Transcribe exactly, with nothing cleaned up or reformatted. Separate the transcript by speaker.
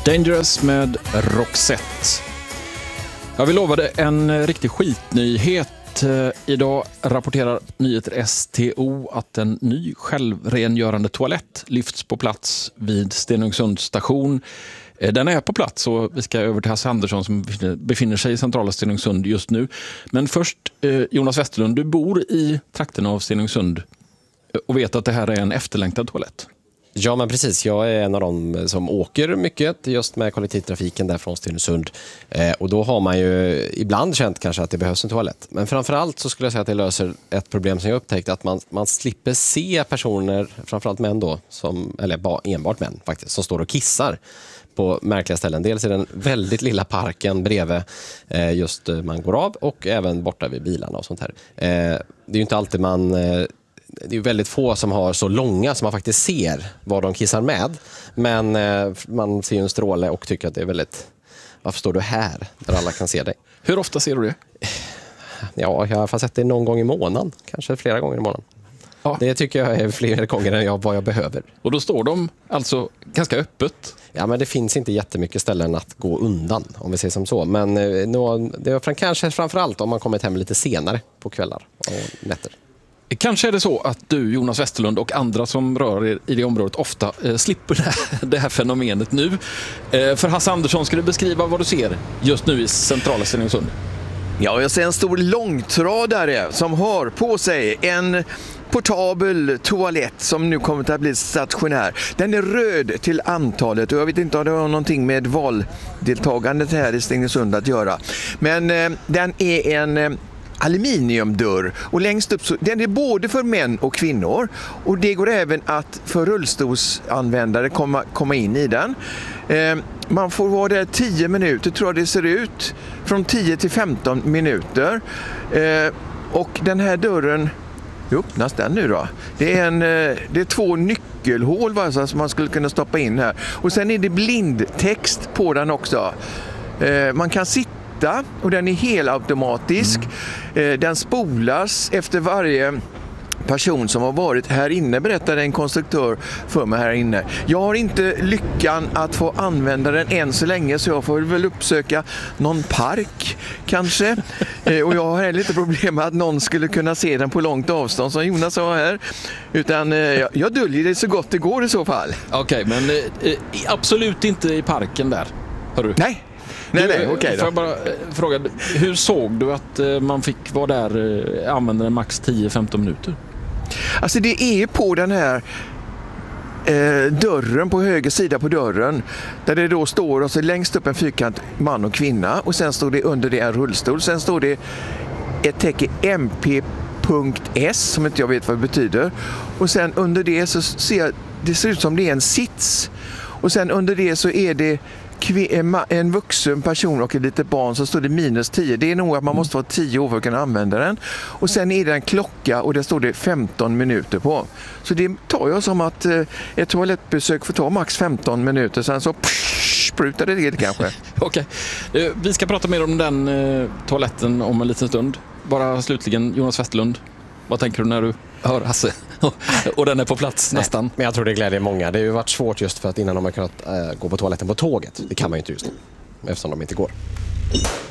Speaker 1: Dangerous med Roxette. Ja, vi lovade en riktig skitnyhet. Idag rapporterar Nyheter S T O att en ny självrengörande toalett lyfts på plats vid Stenungsund station. Den är på plats och vi ska över till Hasse Andersson som befinner sig i centrala Stenungsund just nu. Men först, Jonas Westerlund, du bor i trakten av Stenungsund och vet att det här är en efterlängtad toalett.
Speaker 2: Ja, men precis. Jag är en av dem som åker mycket just med kollektivtrafiken där från Stenungsund. Eh, och då har man ju ibland känt kanske att det behövs en toalett. Men framförallt så skulle jag säga att det löser ett problem som jag upptäckt, att man, man slipper se personer, framförallt män då, som, eller bara enbart män faktiskt, som står och kissar på märkliga ställen. Dels i den väldigt lilla parken bredvid eh, just man går av och även borta vid bilarna och sånt här. Eh, det är ju inte alltid man... Eh, Det är väldigt få som har så långa som man faktiskt ser vad de kissar med. Men eh, man ser ju en stråle och tycker att det är väldigt... Varför står du här där alla kan se dig?
Speaker 1: Hur ofta ser du det?
Speaker 2: Ja, jag har sett det någon gång i månaden. Kanske flera gånger i månaden. Ja. Det tycker jag är fler gånger än jag, vad jag behöver.
Speaker 1: Och då står de alltså ganska öppet?
Speaker 2: Ja, men det finns inte jättemycket ställen att gå undan, om vi säger som så. Men eh, nå, det är kanske framförallt om man kommit hem lite senare på kvällar och nätter.
Speaker 1: Kanske är det så att du, Jonas Westerlund, och andra som rör er i det området ofta eh, slipper det här, det här fenomenet nu. Eh, för Hasse Andersson, ska du beskriva vad du ser just nu i centrala Stenungsund?
Speaker 3: Ja, jag ser en stor långtradare som har på sig en portabel toalett som nu kommer att bli stationär. Den är röd till antalet och jag vet inte om det har någonting med valdeltagandet här i Stenungsund att göra. Men eh, den är en... Eh, aluminiumdörr och längst upp så den är både för män och kvinnor och det går även att för rullstolsanvändare komma, komma in i den. Eh, man får vara där tio minuter tror jag det ser ut, från tio till femton minuter eh, och den här dörren, hur öppnas den nu då? Det är, en, det är två nyckelhål va, som man skulle kunna stoppa in här och sen är det blindtext på den också. Eh, man kan sitta och den är helautomatisk. Mm. Den spolas efter varje person som har varit här inne, berättade en konstruktör för mig här inne. Jag har inte lyckan att få använda den än så länge så jag får väl uppsöka någon park kanske. Och jag har heller inte problem med att någon skulle kunna se den på långt avstånd som Jonas sa här. Utan jag, jag döljer det så gott det går i så fall.
Speaker 1: Okej, men eh, absolut inte i parken där. Hör du?
Speaker 3: Nej. Nej, nej, okej då.
Speaker 1: Får jag bara fråga, hur såg du att man fick vara där, använda den max tio till femton minuter?
Speaker 3: Alltså det är på den här eh, dörren, på höger sida på dörren, där det då står och så längst upp en fyrkant man och kvinna och sen står det under det en rullstol, sen står det ett tecken M P punkt S som inte jag vet vad det betyder och sen under det så ser jag, det ser ut som det är en sits och sen under det så är det en vuxen person och ett litet barn så står det minus tio. Det är nog att man måste vara tio år för att kunna använda den. Och sen är det en klocka och det står det femton minuter på. Så det tar jag som att ett toalettbesök får ta max femton minuter. Sen så psh, sprutar det det kanske.
Speaker 1: Okej. Vi ska prata mer om den eh, toaletten om en liten stund. Bara slutligen, Jonas Westerlund. Vad tänker du när du hör Hasse? Och den är på plats nästan.
Speaker 2: Nej, men jag tror det glädjer många. Det har ju varit svårt just för att innan de har kunnat äh, gå på toaletten på tåget. Det kan man ju inte just nu, eftersom de inte går.